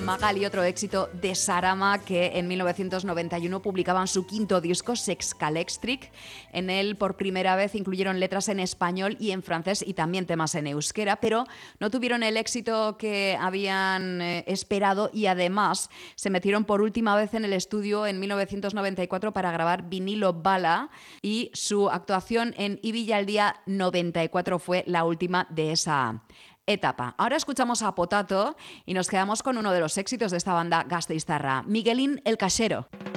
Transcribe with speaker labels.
Speaker 1: Magali, otro éxito de Sarama, que en 1991 publicaban su quinto disco, Sexcalextric. En él por primera vez incluyeron letras en español y en francés y también temas en euskera, pero no tuvieron el éxito que habían esperado y además se metieron por última vez en el estudio en 1994 para grabar Vinilo Bala, y su actuación en Ibilla al Día 94 fue la última de esa etapa. Ahora escuchamos a Potato y nos quedamos con uno de los éxitos de esta banda gasteiztarra, Miguelín el Casero.